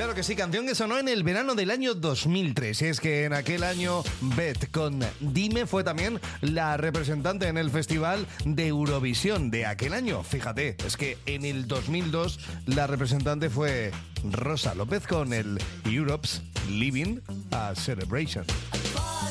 Claro que sí, canción que sonó en el verano del año 2003. Es que en aquel año Beth con Dime fue también la representante en el Festival de Eurovisión de aquel año. Fíjate, es que en el 2002 la representante fue Rosa López con el Europe's Living a Celebration.